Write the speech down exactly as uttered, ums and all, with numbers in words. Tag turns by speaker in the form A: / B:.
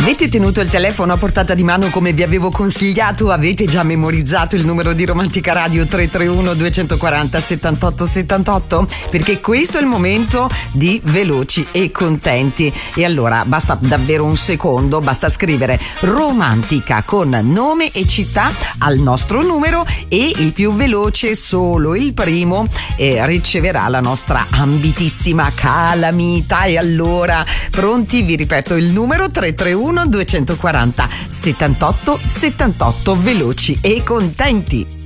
A: Avete tenuto il telefono a portata di mano come vi avevo consigliato? Avete già memorizzato il numero di Romantica Radio tre tre uno due quattro zero sette otto sette otto? Perché questo è il momento di Veloci e Contenti. E allora basta davvero un secondo, basta scrivere Romantica con nome e città al nostro numero e il più veloce, solo il primo, eh, riceverà la nostra ambitissima calamita. E allora, pronti? Vi ripeto il numero tre tre uno due quattro zero sette otto sette otto, veloci e contenti.